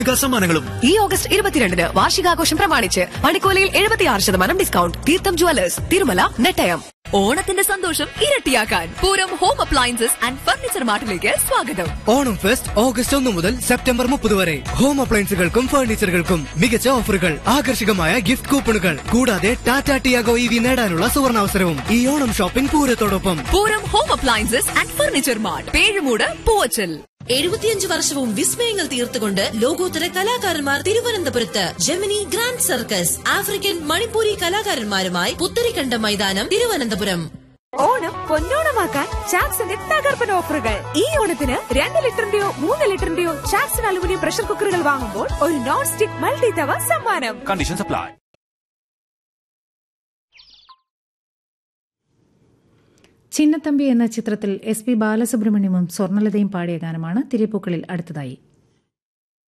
സമ്മാനങ്ങളും ഈ ഓഗസ്റ്റ് 22-ന് വാർഷികാഘോഷം പ്രമാണിച്ച് പണിക്കോലയിൽ 76% ഡിസ്കൗണ്ട്. തീർത്ഥം ജുവലേഴ്സ്, തിരുമല, നെട്ടയം. ഓണത്തിന്റെ സന്തോഷം ഇരട്ടിയാക്കാൻ Pooram home appliances and furniture മാർട്ടിലേക്ക് സ്വാഗതം. ഓണം ഫെസ്റ്റ് ഓഗസ്റ്റ് 1 മുതൽ സെപ്റ്റംബർ 30 വരെ. ഹോം അപ്ലയൻസുകൾക്കും ഫർണിച്ചറുകൾക്കും മികച്ച ഓഫറുകൾ, ആകർഷകമായ ഗിഫ്റ്റ് കൂപ്പണുകൾ, കൂടാതെ ടാറ്റ ടിയാഗോ EV നേടാനുള്ള സുവർണാവസരവും ഈ Onam shopping പൂരത്തോടൊപ്പം. Pooram home appliances and furniture mart, Pezhumoodu, Poovachal. 75 വർഷവും വിസ്മയങ്ങൾ തീർത്തുകൊണ്ട് ലോകോത്തര കലാകാരന്മാർ തിരുവനന്തപുരത്ത്. Gemini grand circus African Manipuri കലാകാരന്മാരുമായി പുത്തരിക്കണ്ട മൈതാനം, തിരുവനന്തപുരം. ഓണം പൊന്നോണമാക്കാൻ ചാക്സിന്റെ തകർപ്പൻ ഓഫറുകൾ. ഈ ഓണത്തിന് 2 ലിറ്ററിന്റെയോ 3 ലിറ്ററിന്റെയോ ചാക്സൺ അലുമിനിയം പ്രഷർ കുക്കറുകൾ വാങ്ങുമ്പോൾ ഒരു നോൺ സ്റ്റിക് മൾട്ടി തവ സമ്മാനം. Conditions apply. ചിന്നത്തമ്പി എന്ന ചിത്രത്തിൽ SP ബാലസുബ്രഹ്മണ്യവും സ്വർണലതയും പാടിയ ഗാനമാണ് തിരപ്പൂക്കളിൽ അടുത്തതായി.